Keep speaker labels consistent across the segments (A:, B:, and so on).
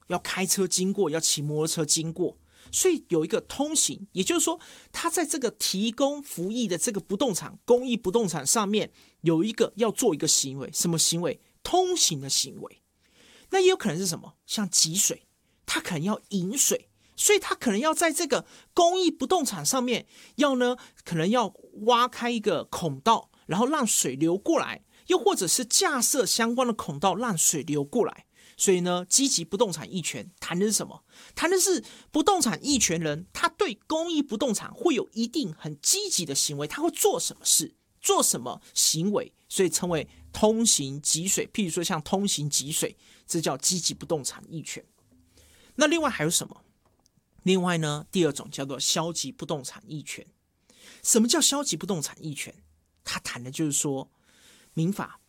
A: 要开车经过，要骑摩托车经过，所以有一个通行，也就是说，他在这个提供服役的这个不动产、公益不动产上面有一个要做一个行为，什么行为？通行的行为。那也有可能是什么？像集水，他可能要引水，所以他可能要在这个公益不动产上面可能要挖开一个孔道，然后让水流过来，又或者是架设相关的孔道让水流过来。所以呢，积极不动产役权谈的是什么？谈的是不动产役权人他对公益不动产会有一定很积极的行为，他会做什么事，做什么行为，所以称为通行集水。譬如说像通行集水，这叫积极不动产役权。那另外还有什么？另外呢，第二种叫做消极不动产役权。什么叫消极不动产役权？它谈的就是说，民法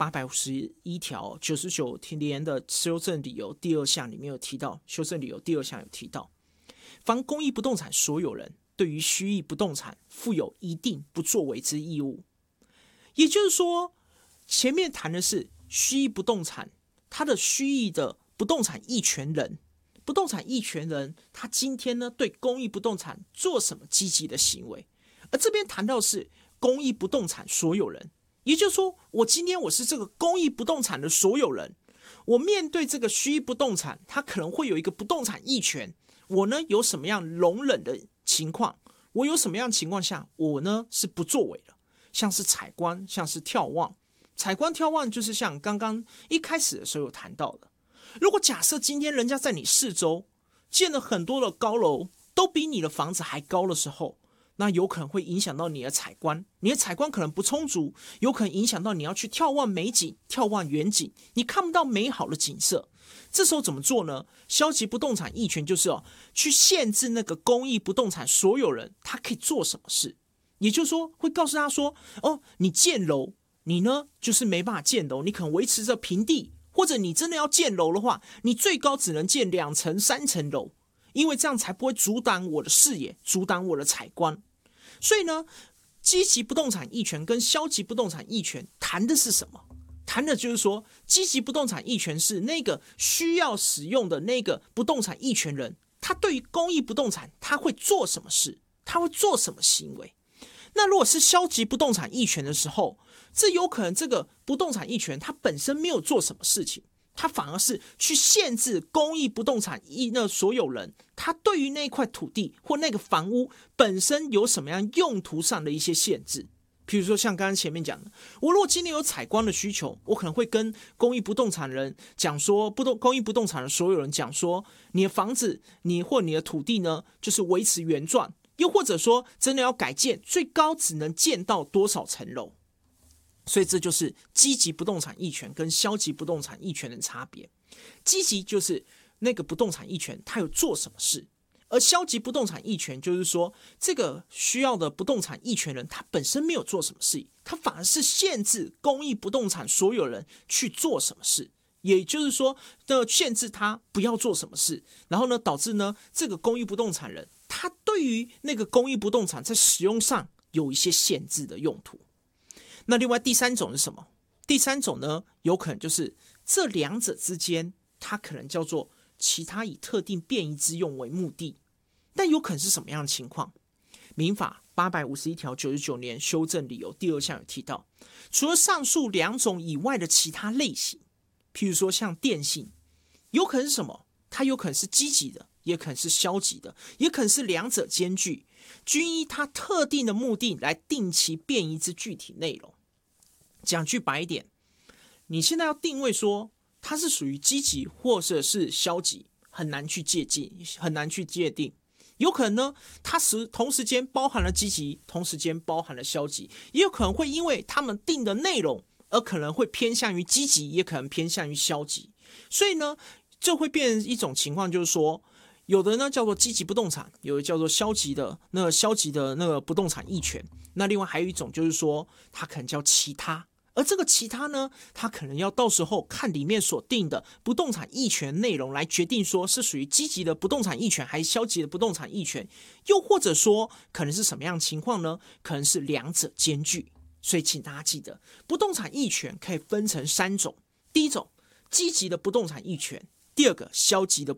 A: 851条99年的修正理由第二项里面有提到，修正理由第二项有提到，凡公益不动产所有人对于虚役不动产负有一定不作为之义务。也就是说，前面谈的是虚役不动产，他的虚役的不动产役权人，不动产役权人他今天呢对公益不动产做什么积极的行为，而这边谈到是公益不动产所有人。也就是说，我今天我是这个公益不动产的所有人，我面对这个虚役不动产，它可能会有一个不动产役权，我呢有什么样容忍的情况，我有什么样情况下，我呢是不作为的，像是采光，像是眺望。采光眺望就是像刚刚一开始的时候有谈到的，如果假设今天人家在你四周建了很多的高楼，都比你的房子还高的时候，那有可能会影响到你的采光，你的采光可能不充足，有可能影响到你要去眺望美景、眺望远景，你看不到美好的景色。这时候怎么做呢？消极不动产役权就是去限制那个公益不动产所有人他可以做什么事，也就是说会告诉他说，你建楼，你呢就是没办法建楼，你可能维持着平地，或者你真的要建楼的话，你最高只能建2层、3层楼，因为这样才不会阻挡我的视野，阻挡我的采光。所以呢，积极不动产役权跟消极不动产役权谈的是什么？谈的就是说，积极不动产役权是那个需要使用的那个不动产役权人，他对于公益不动产他会做什么事，他会做什么行为。那如果是消极不动产役权的时候，这有可能这个不动产役权它本身没有做什么事情，它反而是去限制公益不动产那所有人，他对于那块土地或那个房屋本身有什么样用途上的一些限制。比如说像刚刚前面讲的，我如果今天有采光的需求，我可能会跟公益不动产人讲说，公益不动产的所有人讲说，你的房子你的土地呢就是维持原状，又或者说真的要改建，最高只能建到多少层楼。所以这就是积极不动产役权跟消极不动产役权的差别。积极就是那个不动产役权它有做什么事，而消极不动产役权就是说，这个需要的不动产役权人他本身没有做什么事，他反而是限制公益不动产所有人去做什么事，也就是说限制他不要做什么事，然后呢导致呢这个公益不动产人他对于那个公益不动产在使用上有一些限制的用途。那另外第三种是什么？第三种呢，有可能就是这两者之间，它可能叫做其他以特定便宜之用为目的。但有可能是什么样的情况？民法851条99年修正理由第二项有提到，除了上述两种以外的其他类型，譬如说像电信，有可能是什么？它有可能是积极的，也可能是消极的，也可能是两者兼具，均依它特定的目的来定其便宜之具体内容。讲句白一点，你现在要定位说它是属于积极或者是消极，很难去界定。有可能呢，它同时间包含了积极，同时间包含了消极，也有可能会因为他们定的内容而可能会偏向于积极，也可能偏向于消极。所以呢，这会变成一种情况，就是说，有的呢叫做积极不动产，有的叫做消极的那个不动产役权。那另外还有一种就是说，它可能叫其他。而这个其他呢，它可能要到时候看里面所定的不动产役权内容来决定说是属于积极的不动产役权还是消极的不动产役权，又或者说可能是什么样的情况呢？可能是两者兼具。所以请大家记得，不动产役权可以分成3种：第一种积极的不动产役权，第二个消极的